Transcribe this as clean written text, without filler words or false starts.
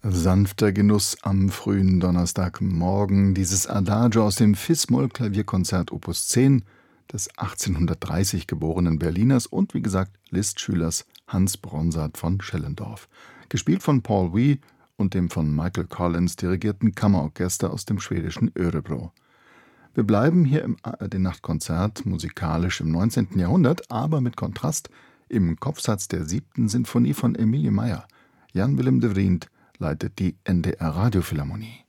Sanfter Genuss am frühen Donnerstagmorgen, dieses Adagio aus dem Fis-Moll-Klavierkonzert Opus 10 des 1830 geborenen Berliners und wie gesagt Lisztschülers Hans Bronsart von Schellendorf, gespielt von Paul Wee und dem von Michael Collins dirigierten Kammerorchester aus dem schwedischen Örebro. Wir bleiben hier im ARD-Nachtkonzert musikalisch im 19. Jahrhundert, aber mit Kontrast im Kopfsatz der 7. Sinfonie von Emilie Meyer. Jan Willem de Vriend leitet die NDR Radiophilharmonie.